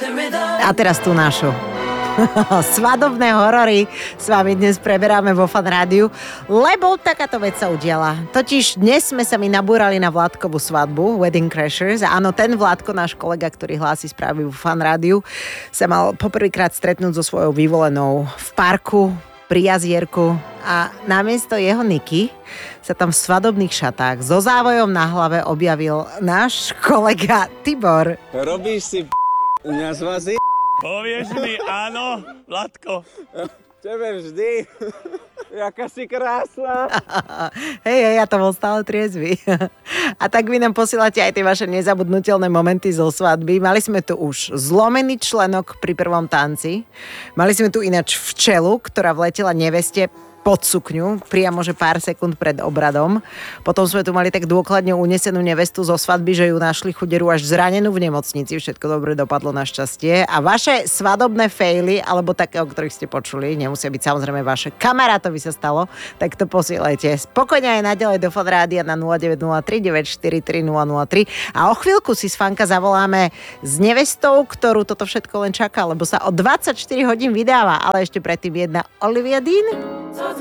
A teraz tú našu. Svadobné horory s vami dnes preberáme vo Fan Rádiu, lebo takáto vec sa udiala. Totiž dnes sme sa mi nabúrali na Vládkovú svadbu, Wedding Crashers. A áno, ten Vládko, náš kolega, ktorý hlási správy vo Fan Rádiu, sa mal poprvýkrát stretnúť so svojou vyvolenou v parku pri jazierku a namiesto jeho Niky sa tam v svadobných šatách so závojom na hlave objavil náš kolega Tibor. Robíš si mňa zvazy? Povieš mi áno, Vládko. Tebe vždy. Jaká si krásna. Hej, ja to bol stále triezvy. A tak vy nám posielate aj tie vaše nezabudnutelné momenty zo svadby. Mali sme tu už zlomený členok pri prvom tanci. Mali sme tu ináč včelu, ktorá vletela neveste pod sukňu, priamo že pár sekúnd pred obradom. Potom sme tu mali tak dôkladne unesenú nevestu zo svadby, že ju našli chuderu až zranenú v nemocnici. Všetko dobre dopadlo našťastie. A vaše svadobné faily, alebo také, o ktorých ste počuli, nemusia byť samozrejme vaše, kamarátovi sa stalo, tak to posielajte. Spokojne aj naďalej do Fan Rádia na 0903 943 003. A o chvíľku si s Fanka zavoláme s nevestou, ktorú toto všetko len čaká, lebo sa o 24 hodín vydáva, ale ešte predtým jedna Olivia Dean.